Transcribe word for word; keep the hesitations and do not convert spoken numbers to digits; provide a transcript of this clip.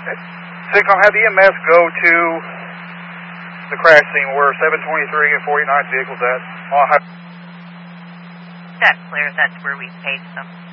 SIGCOM, have the E M S go to the crash scene where seven twenty-three and forty-nine vehicles at. That's clear. That's where we paged them.